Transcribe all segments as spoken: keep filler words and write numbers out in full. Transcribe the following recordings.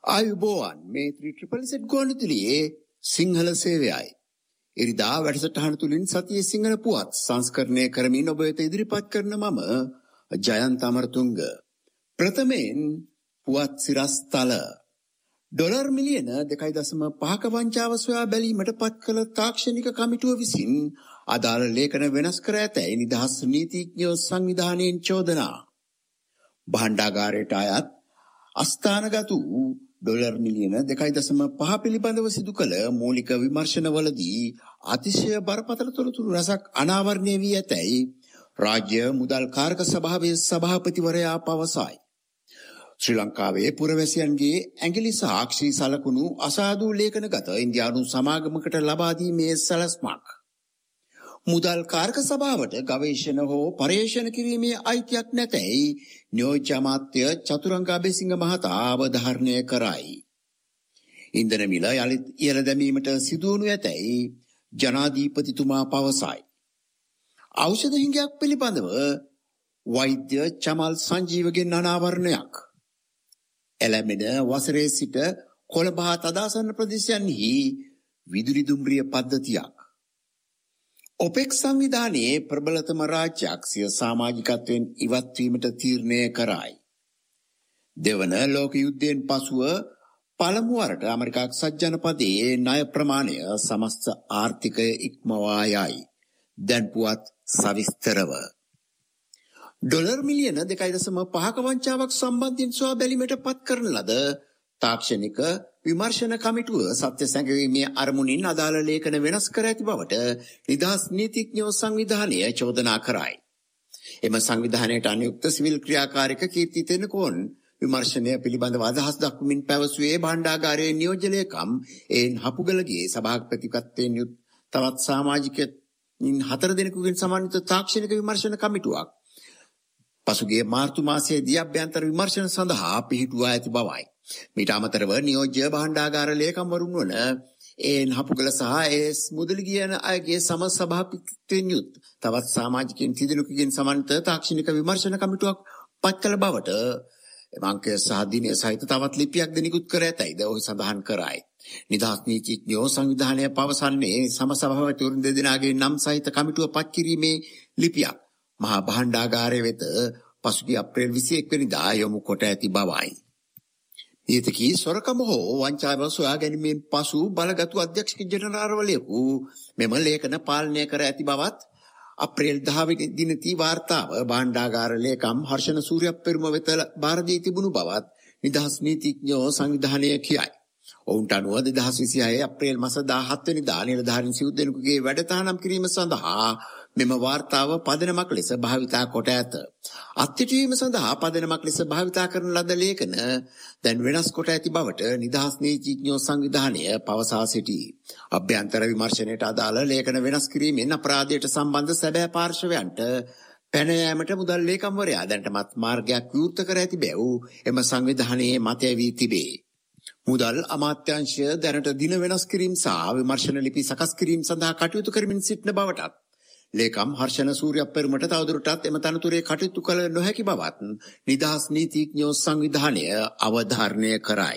ආයුබෝවන් මේ three triple set ගුවන්විදුලියේ Sinhala සේවයයි. ඉරිදා වැඩසටහන තුලින් සතියේ සිංහල පුවත් සංස්කරණය කරමින් ඔබ වෙත ඉදිරිපත් කරන මම ජයන්ත අමරතුංග. ප්‍රථමයෙන් පුවත් සිරස්තල. ඩොලර් මිලියන දෙකයි දශම පහක වංචාව සොයා බැලීමට පත් කළ තාක්ෂණික කමිටුව විසින් අදාළ ලේඛන වෙනස් කර ඇතැයි නිදහස් නීතිඥයෝ සංවිධානයෙන් චෝදනා. භාණ්ඩාගාරයට අයත් අස්ථානගත වූ ඩොලර් මිලියන දෙකයි දශම පහ පිළිබඳව සිදු කළ මූලික විමර්ශනවලදී අතිශය බරපතල තොරතුරු රසක් අනාවරණය වී ඇතැයි රාජ්‍ය මුදල් කාරක සභාවේ සභාපතිවරයා පවසයි. ශ්‍රී ලංකාවේ පුරවැසියන්ගේ ඇඟිලි සාක්ෂි සලකුණු අසාදු ලේඛනගත ඉන්දියානු සමාගමකට ලබා දීමේ සැලැස්මක්. මුදල් කාරක සභාවට ගවේෂණ හෝ පර්යේෂණ කිරීමේ අයිතියක් නැතැයි නියෝජ්‍ය අමාත්‍ය චතුරංග අබේසිංහ මහතා අවධාරණය කරයි. ඉන්ධන මිල යළිත් ඉහළ දැමීමට සිදුවනු ඇතැයි ජනාධිපතිතුමා පවසයි. ඖෂධ හිඟයක් පිළිබඳව වෛද්‍ය චමල් සංජීවගෙන් අනාවරණයක්. එළඹෙන වසරේ සිට කොළඹ හා තදාසන්න ප්‍රදේශයන්හි විදුලි දුම්රිය පද්ධතියක්. ඔපෙක් සංවිධානයේ ප්‍රබලතම රාජ්‍යයක් සිය සමාජිකත්වයෙන් ඉවත් වීමට තීරණය කරයි. දෙවන ලෝක යුද්ධයෙන් පසුව පළමු වරට ඇමරිකා එක්සත් ජනපදයේ ණය ප්‍රමාණය සමස්ත ආර්ථිකය ඉක්මවා යයි. දැන් පුවත් සවිස්තරව. ඩොලර් මිලියන දෙකයි දශම පහක වංචාවක් සම්බන්ධයෙන් සොයා බැලීමට පත් කරන ලද තාක්ෂණික විමර්ශන කමිටුව සත්‍ය සැඟවීමේ අරමුණින් අදාළ ලේඛන වෙනස් කර ඇති බවට නිදහස් නීතිඥයෝ සංවිධානය චෝදනා කරයි. එම සංවිධානයට අනුයුක්ත සිවිල් ක්‍රියාකාරික කීර්ති තෙන්නකෝන් විමර්ශනය පිළිබඳව අදහස් දක්වමින් පැවසුවේ භාණ්ඩාගාරයේ නියෝජ්‍ය ලේකම් එන් හපුගලගේ සභාපතිත්වයෙන් යුත් තවත් සමාජිකයින් හතර දෙනෙකුගෙන් සමන්විත තාක්ෂණික විමර්ශන කමිටුවක් පසුගිය මාර්තු මාසයේදී අභ්‍යන්තර විමර්ශන සඳහා පිහිටුවා ඇති බවයි. මීට අමතරව නියෝජ්‍ය භාණ්ඩාගාර ලේකම්වරුන් වන එන් හපුගල සහ එස් මුදලි කියන අයගේ සම සභාපතිත්වයෙන් යුත් තවත් සමාජිකයින් තිදෙනෙකුගෙන් සමන්විත තාක්ෂණික විමර්ශන කමිටුවක් පත් කළ බවට එම අංකය සහ දිනය සහිත තවත් ලිපියක් ද නිකුත් කර ඇතැයිද ඔහු සඳහන් කරයි. නිදහස් නීතිඥයෝ සංවිධානය පවසන්නේ සම සභාපතිවරුන් දෙදෙනාගේ නම් සහිත කමිටුව පත් කිරීමේ ලිපියක් මහා භාණ්ඩාගාරය වෙත පසුගිය අප්‍රේල් විසිඑක වෙනිදා යොමු කොට ඇති බවයි. ඊතකී සොරකම හෝ වංචාව සොයා ගැනීමෙන් පසු බලගතු අධ්‍යක්ෂක ජනරාල්වරයෙකු මෙම ලේඛන පාලනය කර ඇති බවත් අප්‍රේල් දහ වෙනි දිනදී වාර්තාව භාණ්ඩාගාර ලේකම් හර්ෂණ සූර්යප්පෙරුම වෙත බාර දී තිබුණු බවත් නිදහස් නීතිඥයෝ සංවිධානය කියයි. ඔවුන්ට අනුව දෙදහස් විසිහය අප්‍රේල් මාස දාහත් වෙනිදා නිලධාරීන් සිව් දෙනෙකුගේ වැඩතහනම් කිරීම සඳහා මෙම වාර්තාව පදනමක් ලෙස භාවිතා කොට ඇත. අත්හිටුවීම සඳහා පදනමක් ලෙස භාවිතා කරන ලද ලේඛන දැන් වෙනස් කොට ඇති බවට නිදහස් නීතිඥයෝ සංවිධානය පවසා සිටී. අභ්‍යන්තර විමර්ශනයට අදාළ ලේඛන වෙනස් කිරීමෙන් අපරාධයට සම්බන්ධ සැබෑ පාර්ශවයන්ට පැන යාමට මුදල් ලේකම්වරයා දැනටමත් මාර්ගයක් විවෘත කර ඇති බැව් එම සංවිධානයේ මතය වී තිබේ. මුදල් අමාත්‍යාංශය දැනට දින වෙනස් කිරීම සහ විමර්ශන ලිපි සකස් කිරීම සඳහා කටයුතු කරමින් සිටින බවටත් ලේකම් හර්ෂණ සූර්යප්පෙරුමට තවදුරටත් එම තනතුරේ කටයුතු කළ නොහැකි බවත් නිදහස් නීතිඥයෝ සංවිධානය අවධාරණය කරයි.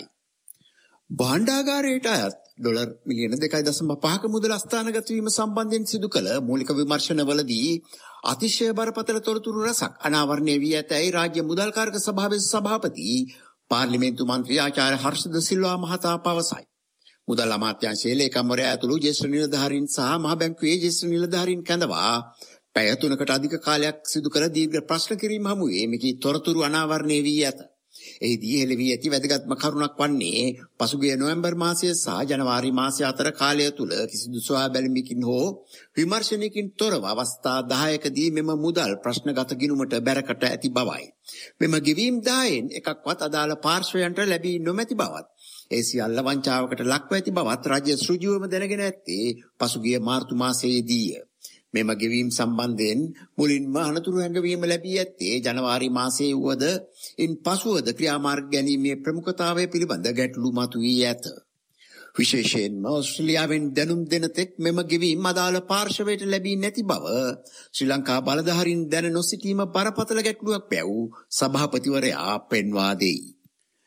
භාණ්ඩාගාරයට අයත් ඩොලර් මිලියන දෙකයි දශම පහක මුදල් අස්ථානගත වීම සම්බන්ධයෙන් සිදු කළ මූලික විමර්ශනවලදී අතිශය බරපතල තොරතුරු රසක් අනාවරණය වී ඇතැයි රාජ්‍ය මුදල් කාරක සභාවේ සභාපති පාර්ලිමේන්තු මන්ත්‍රී ආචාර්ය හර්ෂද සිල්වා මහතා පවසයි. මුදල් අමාත්‍යාංශයේ ලේකම්වරයා ඇතුළු ජ්‍යෙෂ්ඨ නිලධාරීන් සහ මහ බැංකුවේ ජ්‍යෙෂ්ඨ නිලධාරීන් කැඳවා පැය තුනකට අධික කාලයක් සිදු කළ දීර්ඝ ප්‍රශ්න කිරීම හමුවේ මෙකී තොරතුරු අනාවරණය වී ඇත. එහිදී හෙළි වී ඇති වැදගත්ම කරුණක් වන්නේ පසුගිය නොවැම්බර් මාසය සහ ජනවාරි මාසය අතර කාලය තුල කිසිදු සොයා බැලීමකින් හෝ විමර්ශනයකින් තොරව අවස්ථා දහයකදී මෙම මුදල් ප්‍රශ්නගත ගිණුමට බැරකට ඇති බවයි. මෙම ගෙවීම් දහයෙන් එකක්වත් අදාළ පාර්ශ්වයන්ට ලැබී නොමැති බවත් ඒ සියල්ල වංචාවකට ලක්ව ඇති බවත් රාජ්‍ය සෘජුවම දැනගෙන ඇත්තේ පසුගිය මාර්තු මාසයේදීය. මෙම ගෙවීම් සම්බන්ධයෙන් මුලින්ම අනතුරු හැඟවීම ලැබී ඇත්තේ ජනවාරි මාසයේ වුවද ඉන් පසුවද ක්‍රියාමාර්ග ගැනීමේ ප්‍රමුඛතාවය පිළිබඳ ගැටලු මතුවී ඇත. විශේෂයෙන්ම ඕස්ට්‍රේලියාවෙන් දැනුම් දෙන තෙක් මෙම ගෙවීම් අදාළ පාර්ශවයට ලැබී නැති බව ශ්‍රී ලංකා බලධාරීන් දැන නොසිටීම බරපතල ගැටලුවක් බැව් සභාපතිවරයා පෙන්වා දෙයි.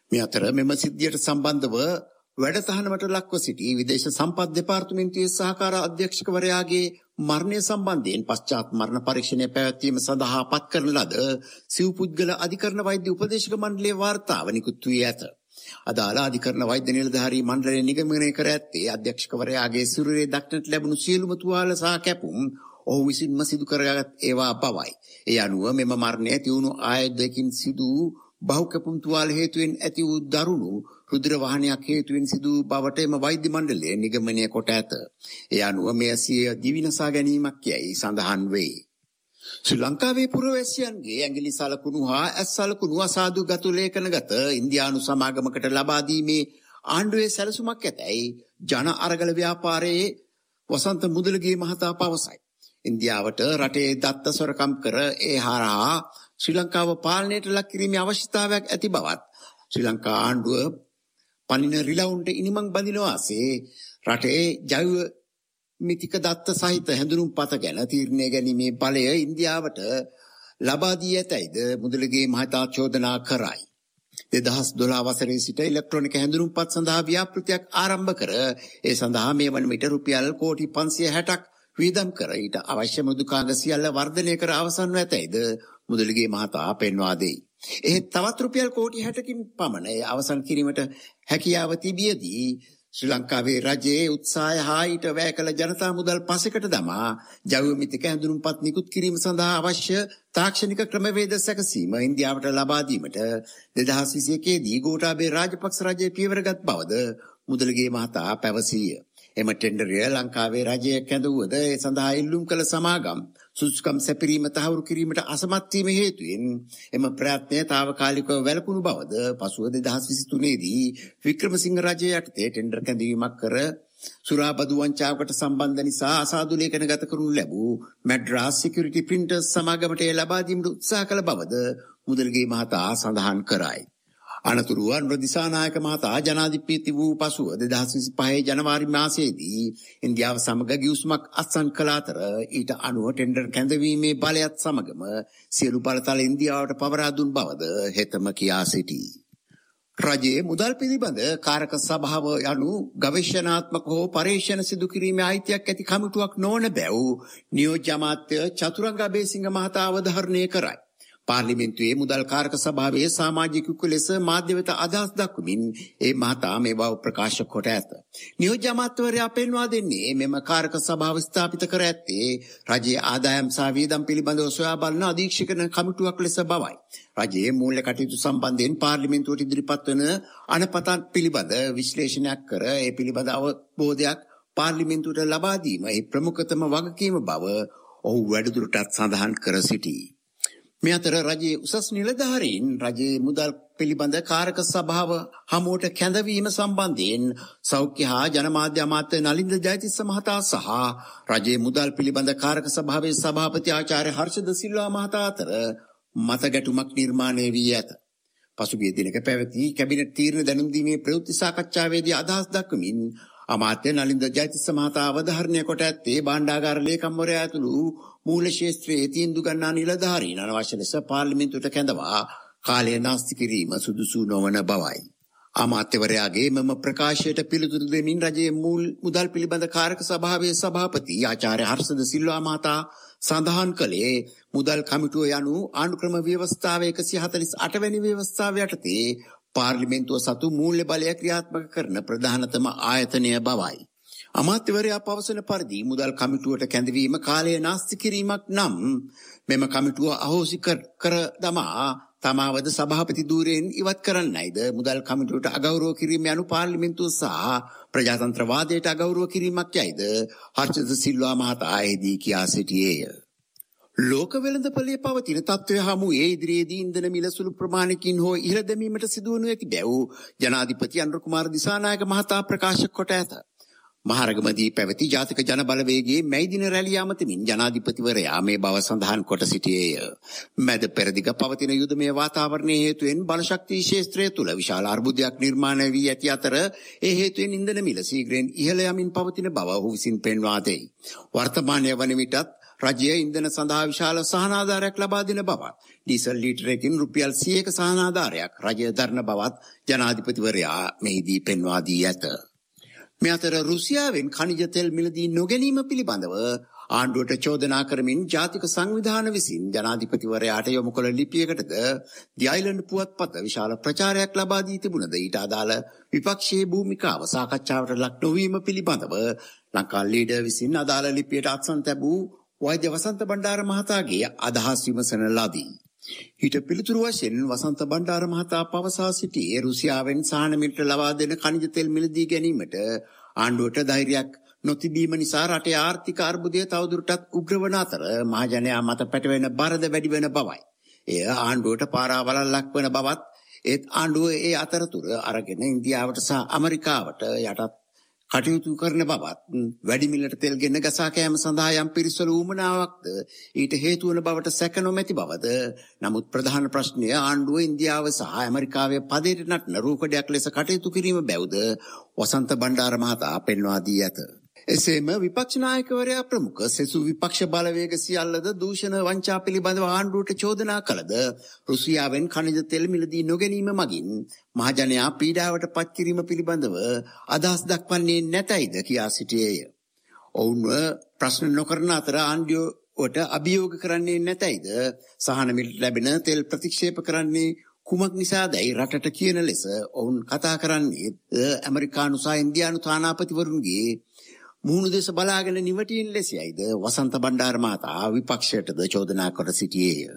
මේ අතර මෙම සිද්ධියට සම්බන්ධව වැඩසටහනකට ලක්ව සිටි විදේශ සම්පත් දෙපාර්තමේන්තුවේ සහකාර අධ්‍යක්ෂකවරයාගේ මරණය සම්බන්ධයෙන් පශ්චාත් මරණ පරීක්ෂණය පැවැත්වීම සඳහා පත් කරන ලද සිව් පුද්ගල අධිකරණ වෛද්‍ය උපදේශක මණ්ඩලයේ වාර්තාව නිකුත් වී ඇත. අදාළ අධිකරණ වෛද්‍ය නිලධාරී මණ්ඩලය නිගමනය කර ඇත්තේ අධ්‍යක්ෂකවරයාගේ සිරුරේ දක්නට ලැබුණු සියලුම තුවාල සහ කැපුම් ඔහු විසින්ම සිදු කරගත් ඒවා බවයි. ඒ අනුව මෙම මරණය තියුණු ආයුධයකින් සිදු බහුකැපුම් තුවාල හේතුවෙන් ඇති වූ දරුණු රුධිර වහනයක් හේතුවෙන් සිදු බවට එම වෛද්‍ය මණ්ඩලය නිගමනය කොට ඇත. ඒ අනුව මෙය සිය දිවිනසා ගැනීමක් යැයි සඳහන් වේ. ශ්‍රී ලංකාවේ පුරවැසියන්ගේ ඇඟිලි සලකුණු හා ඇස් සලකුණු අසාදු ගතු ලේඛනගත ඉන්දියානු සමාගමකට ලබා දීමේ ආණ්ඩුවේ සැලසුමක් ඇතැයි ජන අරගල ව්‍යාපාරයේ වසන්ත මුදලිගේ මහතා පවසයි. ඉන්දියාවට රටේ දත්ත සොරකම් කර ඒ හරහා ශ්‍රී ලංකාව පාලනයට ලක් කිරීමේ අවශ්‍යතාවයක් ඇති බවත් ශ්‍රී ලංකා ආණ්ඩුව පනින රිලවුන්ට ඉනිමං බඳින වාසේ රටේ ජෛව මිතික දත්ත සහිත හැඳුනුම්පත ගැන තීරණය ගැනීමේ බලය ඉන්දියාවට ලබා දී ඇතැයිද මුදලිගේ මහතා චෝදනා කරයි. දෙදහස් දොළහ වසරේ සිට ඉලෙක්ට්‍රොනික හැඳුනුම්පත් සඳහා ව්‍යාපෘතියක් ආරම්භ කර ඒ සඳහා මේ වන විට රුපියල් කෝටි පන්සිය හැටක් වියදම් කර ඊට අවශ්‍ය මෘදුකාංග සියල්ල වර්ධනය කර අවසන්ව ඇතැයිද මුදලිගේ මහතා පෙන්වා දෙයි. එහෙත් තවත් රුපියල් කෝටි හැටකින් පමණ අවසන් කිරීමට හැකියාව තිබියදී ශ්‍රී ලංකාවේ රජයේ උත්සාහය හා ඊට වැය කළ ජනතා මුදල් පසෙකට දමා ජෛව මිතික හැඳුනුම්පත් නිකුත් කිරීම සඳහා අවශ්‍ය තාක්ෂණික ක්‍රමවේද සැකසීම ඉන්දියාවට ලබා දීමට දෙදහස් විසි එකේදී ගෝඨාභය රාජපක්ෂ රජය පියවරගත් බවද මුදලිගේ මහතා පැවසීය. එම ටෙන්ඩරය ලංකාවේ රජය කැඳවුවද ඒ සඳහා ඉල්ලුම් කළ සමාගම් සුදුසුකම් සැපිරීම තහවුරු කිරීමට අසමත් වීම හේතුවෙන් එම ප්‍රයත්නය తాවකාලිකව වැළකුණු බවද පසුව දෙදහස් විසි තුනේදී වික්‍රමසිංහ රජය යටතේ ටෙන්ඩර් කැඳවීමක් කර සුරාබදු වංචාවකට සම්බන්ධ නිසා අසාදු ලේඛන ගත කරනු ලැබූ මැඩ්‍රාස් සිකියුරිටි ප්‍රින්ටර්ස් සමාගමට ලබා දීමට උත්සාහ කළ බවද මුදලිගේ මහතා සඳහන් කරයි. අනතුරුව අනුර දිසානායක මහතා ජනාධිපති වූ පසුව දෙදහස් විසි පහේ ජනවාරි මාසයේදී ඉන්දියාව සමග ගිවිසුමක් අත්සන් කළ අතර ඊට අනුව ටෙන්ඩර් කැඳවීමේ බලයත් සමගම සියලු බලතල ඉන්දියාවට පවරා දුන් බවද හෙතම කියා සිටී. රජයේ මුදල් පිළිබඳ කාරක සභාව යනු ගවේෂණාත්මක හෝ පරීක්ෂණ සිදු කිරීමේ අයිතියක් ඇති කමිටුවක් නොවන බැව් නියෝජ්‍ය අමාත්‍ය චතුරංග අබේසිංහ මහතා අවධාරණය කරයි. පාර්ලිමේන්තුවේ මුදල් කාරක සභාවේ සමාජිකයෙකු ලෙස මාධ්‍ය වෙත අදහස් දක්වමින් ඒ මහතා මේ බව ප්‍රකාශ කොට ඇත. නියෝජ්‍ය අමාත්‍යවරයා පෙන්වා දෙන්නේ මෙම කාරක සභාව ස්ථාපිත කර ඇත්තේ රජයේ ආදායම් සහ වියදම් පිළිබඳව සොයා බලන අධීක්ෂකන කමිටුවක් ලෙස බවයි. රජයේ මූල්‍ය කටයුතු සම්බන්ධයෙන් පාර්ලිමේන්තුවට ඉදිරිපත් වන අනපතන් පිළිබඳ විශ්ලේෂණයක් කර ඒ පිළිබඳ අවබෝධයක් පාර්ලිමේන්තුවට ලබා දීම ඒ ප්‍රමුඛතම වගකීම බව ඔහු වැඩිදුරටත් සඳහන් කර සිටී. මේ අතර රජයේ උසස් නිලධාරීන් රජයේ මුදල් පිළිබඳ කාරක සභාව හමුවට කැඳවීම සම්බන්ධයෙන් සෞඛ්‍ය හා ජනමාධ්‍ය අමාත්‍ය නලින්ද ජයතිස්ස මහතා සහ රජයේ මුදල් පිළිබඳ කාරක සභාවේ සභාපති ආචාර්ය හර්ෂද සිල්වා මහතා අතර මතගැටුමක් නිර්මාණය වී ඇත. පසුගිය දිනක පැවති කැබිනට් තීරණ දැනුම් දීමේ ප්‍රවෘත්ති සාකච්ඡාවේදී අදහස් දක්වමින් අමාත්‍ය නලින්ද ජයතිස්ස මහතා අවධාරණය කොට ඇත්තේ භාණ්ඩාගාර ලේකම්වරයා ඇතුළු මූල ශාස්ත්‍රයේ තීන්දුව ගන්නා නිලධාරීන් අනවශ්‍ය ලෙස පාර්ලිමේන්තුවට කැඳවා කාලය නාස්ති කිරීම සුදුසු නොවන බවයි. අමාත්‍යවරයාගේ මෙම ප්‍රකාශයට පිළිතුරු දෙමින් රජයේ මුදල් පිළිබඳ කාරක සභාවේ සභාපති ආචාර්ය හර්ෂද සිල්වා මහතා සඳහන් කළේ මුදල් කමිටුව යනු ආණ්ඩුක්‍රම ව්‍යවස්ථාව එකසිය හතළිස් අට වැනි ව්‍යවස්ථාව යටතේ පාර්ලිමේන්තුව සතු මූල්‍ය බලය ක්‍රියාත්මක කරන ප්‍රධානතම ආයතනය බවයි. අමාත්‍යවරයා පවසන පරිදි මුදල් කමිටුවට කැඳවීම කාලය නාස්ති කිරීමක් නම් මෙම කමිටුව අහෝසි කර දමා තමාවද සභාපති ධූරයෙන් ඉවත් කරන්නයිද මුදල් කමිටුවට අගෞරව කිරීම යනු පාර්ලිමේන්තුව සහ ප්‍රජාතන්ත්‍රවාදයට අගෞරව කිරීමක් යයිද හර්ෂද සිල්වා මහතා එහිදී කියා සිටියේය. ලෝක වෙළඳපොලේ පවතින තත්ත්වය හමුවේ ඉදිරියේදී ඉන්ධන මිල සුළු ප්‍රමාණයකින් හෝ ඉහළ දැමීමට සිදුවනු ඇති බැව් ජනාධිපති අනුර කුමාර දිසානායක මහතා ප්‍රකාශ කොට ඇත. මහරගමදී පැවති ජාතික ජන බලවේගයේ මැයි දින රැළිය අමතමින් ජනාධිපතිවරයා මේ බව සඳහන් කොට සිටියේය. මැද පෙරදිග පවතින යුදමය වාතාවරණයේ හේතුවෙන් බලශක්ති ක්ෂේත්‍රය තුළ විශාල අර්බුදයක් නිර්මාණය වී ඇති අතර ඒ හේතුවෙන් ඉන්ධන මිල ශීඝ්‍රයෙන් ඉහළ යමින් පවතින බව ඔහු විසින් පෙන්වා දෙයි. වර්තමානයේ වන විටත් රජය ඉන්ධන සඳහා විශාල සහනාධාරයක් ලබා දෙන බවත්, ඩීසල් ලීටරයකින් රුපියල් සියයක සහනාධාරයක් රජය දරන බවත් ජනාධිපතිවරයා මෙහිදී පෙන්වා දී ඇත. මේ අතර රුසියාවෙන් khනිජ තෙල් මිලදී නොගැනීම පිළිබඳව ආණ්ඩුවට චෝදනා කරමින් ජාතික සංවිධාන විසින් ජනාධිපතිවරයාට යොමු කළ ලිපියකටද දි අයිලන්ඩ් පුවත්පත විශාල ප්‍රචාරයක් ලබා දී තිබුණද ඊට අදාළ විපක්ෂයේ භූමිකාව සාකච්ඡාවට ලක් නොවීම පිළිබඳව ලංකා ලීඩර් විසින් අදාළ ලිපියට අත්සන් තැබූ වෛද්‍ය වසන්ත බණ්ඩාර මහතාගේ අදහස් විමසන ලදී. ඊට පිළිතුරු වශයෙන් වසන්ත බණ්ඩාර මහතා පවසා සිටියේ රුසියාවෙන් සාහන මිලට ලබා දෙන khනිජ තෙල් මිලදී ගැනීමට ආණ්ඩුවට ධෛර්යයක් නොතිබීම නිසා රටේ ආර්ථික අර්බුදය තවදුරටත් උග්‍ර වන අතර මහජනයා මත පැටවෙන බරද වැඩි වෙන බවයි. එය ආණ්ඩුවට පාරාවලල්ලක් වන බවත්, ඒත් ආණ්ඩුව ඒ අතරතුර අරගෙන ඉන්දියාවට සහ ඇමරිකාවට යටත් කටයුතු කරන බවත්, වැඩි මිලට තෙල් ගෙන ගසා කෑම සඳහා යම් පිරිසල උමනාවක්ද ඊට හේතු වන බවට සැක නොමැති බවද. නමුත් ප්‍රධාන ප්‍රශ්නය ආණ්ඩුව ඉන්දියාව සහ ඇමරිකාවේ පදයට නටන රූකඩයක් ලෙස කටයුතු කිරීම බැව්ද වසන්ත බණ්ඩාර මහතා පෙන්වා දී ඇත. එසේම විපක්ෂ නායකවරයා ප්‍රමුඛ සෙසු විපක්ෂ බලවේග සියල්ලද දූෂණ වංචා පිළිබඳව ආණ්ඩුවට චෝදනා කළද රුසියාවෙන් khනිජ තෙල් මිලදී නොගැනීම මගින් මහජනයා පීඩාවට පත් කිරීම පිළිබඳව අදහස් දක්වන්නේ නැතයිද කියා සිටියේය. ඔවුන්ව ප්‍රශ්න නොකරන අතර ආණ්ඩුවට අභියෝග කරන්නේ නැතයිද, සහන මිලට ලැබෙන තෙල් ප්‍රතික්ෂේප කරන්නේ කුමක් නිසාදයි රටට කියන ලෙස ඔවුන් කතා කරන්නේ ඇමරිකානු සහ ඉන්දියානු තානාපතිවරුන්ගේ මුහුණු දෙස බලාගෙන නිවටින් ලෙසයිද වසන්ත බණ්ඩාර මහතා විපක්ෂයටද චෝදනා කර සිටියේය.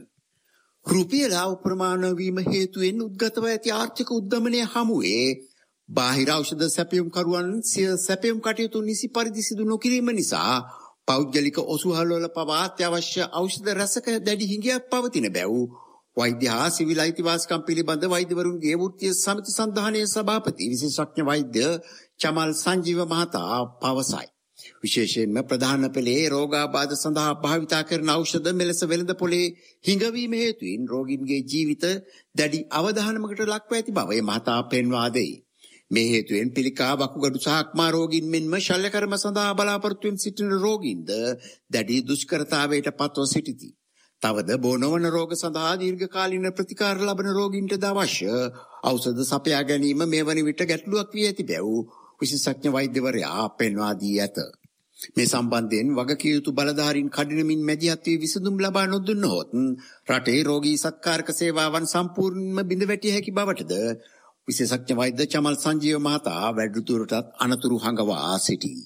රුපියල අප්‍රමාණ වීම හේතුවෙන් උද්ගතව ඇති ආර්ථික උද්දමනය හමුවේ බාහිර ඖෂධ සැපයුම්කරුවන් සිය සැපයුම් කටයුතු නිසි පරිදි සිදු නොකිරීම නිසා පෞද්ගලික ඔසුහල්වල පවා අත්‍යවශ්‍ය ඖෂධ රැසක දැඩි හිඟයක් පවතින බැව් වෛද්‍ය හා සිවිල් අයිතිවාසිකම් පිළිබඳ වෛද්‍යවරුන්ගේ වෘත්තීය සමිති සන්ධානයේ සභාපති විශේෂඥ වෛද්‍ය චමල් සංජීව මහතා පවසයි. විශේෂයෙන්ම ප්‍රධාන පෙළේ රෝගාබාධ සඳහා භාවිතා කරන ඖෂධ මෙලෙස වෙළඳ පොලේ හිඟවීම හේතුවෙන් රෝගීන්ගේ ජීවිත දැඩි අවධානමකට ලක්ව ඇති බව මහතා පෙන්වා දෙයි. මේ හේතුවෙන් පිළිකා වකුගඩු සහ අක්මා රෝගීන් මෙන්ම ශල්‍යකර්ම සඳහා බලාපොරොත්තු වෙන සිටින රෝගීන්ද දැඩි දුෂ්කරතාවයට පත්ව සිටිති. තවද බෝ නොවන රෝග සඳහා දීර්ඝකාලීන ප්‍රතිකාර ලබන රෝගීන්ටද අවශ්‍ය ඖෂධ සපයා ගැනීම මේ වන විට ගැටලුවක් වී ඇති බැව් විශේෂඥ වෛද්‍යවරයා පෙන්වා දී ඇත. මේ සම්බන්ධයෙන් වගකිය යුතු බලධාරීන් කඩිනමින් මැදිහත් වී විසඳුම් ලබා නොදුන්නහොත් රටේ රෝගී සත්කාරක සේවාවන් සම්පූර්ණයෙන්ම බිඳ වැටිය හැකි බවටද විශේෂඥ වෛද්‍ය චමල් සංජීව මහතා වැඩිදුරටත් අනතුරු හඟවා සිටී.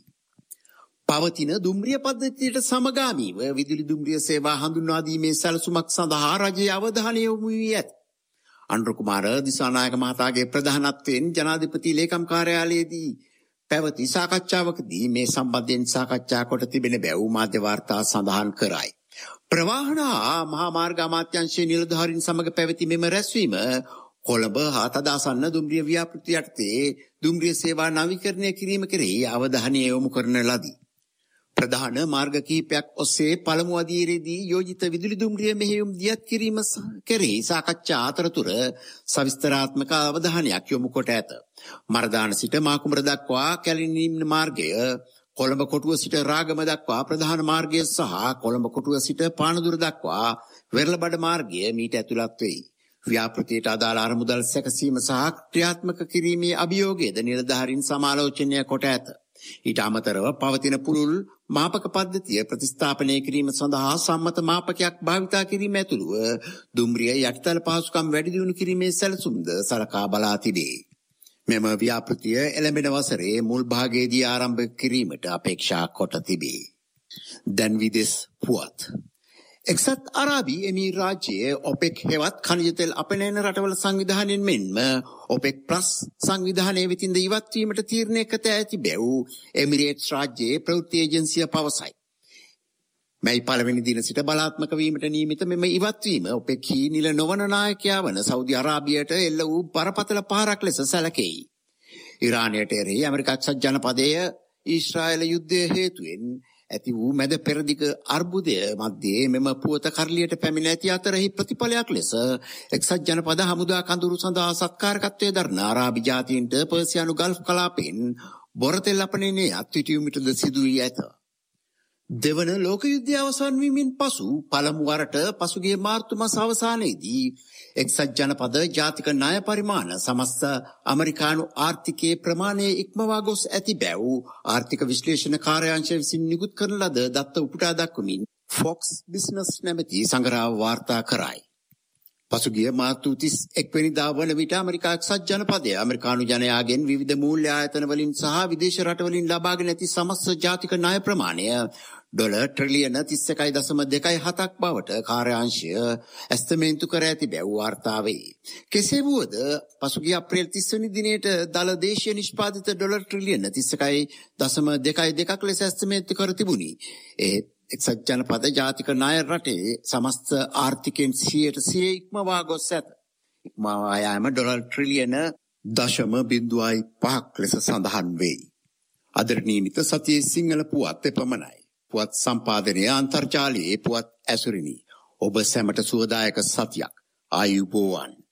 පවතින දුම්රිය පද්ධතියට සමගාමීව විදුලි දුම්රිය සේවා හඳුන්වා දීමේ සැලසුමක් සඳහා රජයේ අවධානය යොමු වී ඇත. අනුර කුමාර දිසානායක මහතාගේ ප්‍රධානත්වයෙන් ජනාධිපති ලේකම් කාර්යාලයේදී පැවති සාකච්ඡාවකදී මේ සම්බන්ධයෙන් සාකච්ඡා කොට තිබෙන බැව් මාධ්‍ය වාර්තා සඳහන් කරයි. ප්‍රවාහන හා මහා මාර්ග අමාත්‍යාංශයේ නිලධාරීන් සමග පැවති මෙම රැස්වීම කොළඹ හා තදාසන්න දුම්රිය ව්‍යාපෘති යටතේ දුම්රිය සේවා නවීකරණය කිරීම කෙරෙහි අවධානය යොමු කරන ලදී. ප්‍රධාන මාර්ග කිහිපයක් ඔස්සේ පළමු අදියරේදී යෝජිත විදුලි දුම්රිය මෙහෙයුම් දියත් කිරීම කෙරෙහි සාකච්ඡා අතරතුර සවිස්තරාත්මක අවධානයක් යොමු කොට ඇත. මරදාන සිට මාකුඹර දක්වා කැලණිනිම්න මාර්ගය, කොළඹ කොටුව සිට රාගම දක්වා ප්‍රධාන මාර්ගය සහ කොළඹ කොටුව සිට පානදුර දක්වා වෙරළබඩ මාර්ගය මීට ඇතුළත් වෙයි. ව්‍යාපෘතියට අදාළ අරමුදල් සැකසීම සහ ක්‍රියාත්මක කිරීමේ අභියෝගයද නිලධාරීන් සමාලෝචනය කොට ඇත. ඊට අමතරව පවතින පුළුල් මාපක පද්ධතිය ප්‍රතිස්ථාපනය කිරීම සඳහා සම්මත මාපකයක් භාවිතා කිරීම ඇතුළුව දුම්රිය යටිතල පහසුකම් වැඩි දියුණු කිරීමේ සැලසුම්ද සලකා බලා තිබේ. මෙම ව්‍යාපෘතිය එළඹෙන වසරේ මුල් භාගයේදී ආරම්භ කිරීමට අපේක්ෂා කොට තිබේ. දැන් විදෙස් පුවත්. එක්සත් අරාබි එමිරාජ්‍යයේ ඔපෙක් හෙවත් khනිජ තෙල් අපනයන රටවල සංවිධානයෙන් මෙන්ම ඔපෙක් ප්ලස් සංවිධානයේ වෙතින්ද ඉවත් වීමට තීරණය කර ඇති බැව් එමිරේට්ස් රාජ්‍යයේ ප්‍රවෘත්ති ඒජන්සිය පවසයි. මේ පළවෙනි දින සිට බලාත්මක වීමට නියමිත මෙම ඉවත් වීම ඔපෙක්හි නිල නොවන නායකයා වන සෞදි අරාබියට එල්ල වූ බරපතල පහරක් ලෙස සැලකෙයි. ඉරානයට එරෙහි ඇමරිකා එක්සත් ජනපදය ඊශ්‍රායල යුද්ධය හේතුවෙන් ඇති වූ මැද පෙරදිග අර්බුදය මැද්දේ මෙම පුවත කරලියට පැමිණ ඇති අතරෙහි ප්‍රතිඵලයක් ලෙස එක්සත් ජනපද හමුදා කඳුරු සඳහා සත්කාරකත්වයේ දරන අරාබි ජාතීන්ට පර්සියානු ගල්ෆ් කලාපයෙන් බොරතෙල් අපනයනේ අත්විටියුමටද සිදු වී ඇත. දෙවන ලෝක යුද්ධය අවසන් වීමෙන් පසු පළමු වරට පසුගිය මාර්තු මාස අවසානයේදී එක්සත් ජනපද ජාතික ණය පරිමාණ සමස්ත ඇමරිකානු ආර්ථිකයේ ප්‍රමාණය ඉක්මවා ගොස් ඇති බැව් ආර්ථික විශ්ලේෂණ කාර්යාංශය විසින් නිකුත් කරන ලද දත්ත උපුටා දක්වමින් Fox Business නැමැති සංග්‍රහව වාර්තා කරයි. පසුගිය මාර්තු තිස් එක් වෙනිදා වන විට ඇමරිකා එක්සත් ජනපදය ඇමරිකානු ජනයාගෙන් විවිධ මූල්‍ය ආයතන වලින් සහ විදේශ රටවලින් ලබාගෙන ඇති සමස්ත ජාතික ණය ප්‍රමාණය ඩොලර් ට්‍රිලියන තිස් එකයි දශම දෙකයි හතක් බවට කාර්යාංශය ඇස්තමේන්තු කර ඇති බැව් වාර්තා වේ. කෙසේ වුවද පසුගිය අප්‍රේල් තිස් වෙනි දිනේට දළ දේශීය නිෂ්පාදිත ඩොලර් ට්‍රිලියන තිස් එකයි දශම දෙකයි දෙකක් ලෙස ඇස්තමේන්තු කර තිබුණි. ඒ එක්සත් ජනපද ජාතික ණය රටේ සමස්ත ආර්ථිකයෙන් සියයට සිය ඉක්මවා ගොස් ඇත. ඉක්මවා යාම ඩොලර් ට්‍රිලියන දශම බිංදුවයි පහක් ලෙස සඳහන් වෙයි. අදරණීයනිත සතියේ සිංහල පුවත් එපමණයි. පුවත් සම්පාදනය අන්තර්ජාලයේ පුවත් ඇසුරිනි. ඔබ සැමට සුවදායක සතියක්. ආයුබෝවන්.